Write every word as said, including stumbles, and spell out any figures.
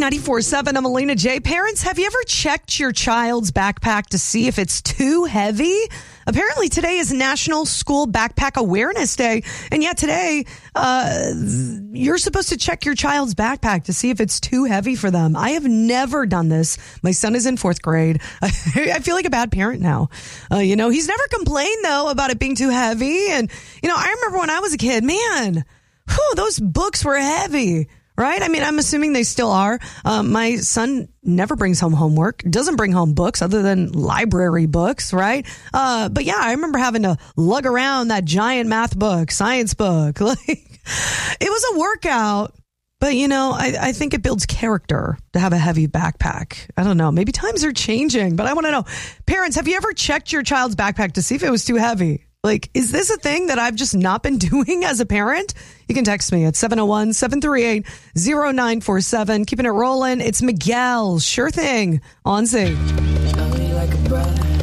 ninety-four point seven, I'm Alina J. Parents, have you ever checked your child's backpack to see if it's too heavy? Apparently today is National School Backpack Awareness Day. And yet today, uh, you're supposed to check your child's backpack to see if it's too heavy for them. I have never done this. My son is in fourth grade. I feel like a bad parent now. Uh, you know, he's never complained, though, about it being too heavy. And, you know, I remember when I was a kid, man, whew, those books were heavy. Right? I mean, I'm assuming they still are. Um, my son never brings home homework, doesn't bring home books other than library books, right? Uh, but yeah, I remember having to lug around that giant math book, science book. Like, it was a workout. But, you know, I, I think it builds character to have a heavy backpack. I don't know. Maybe times are changing, but I want to know. Parents, have you ever checked your child's backpack to see if it was too heavy? Like, is this a thing that I've just not been doing as a parent? You can text me at seven oh one, seven three eight, oh nine four seven. Keeping it rolling. It's Miguel. Sure thing. On Z. Like a brother.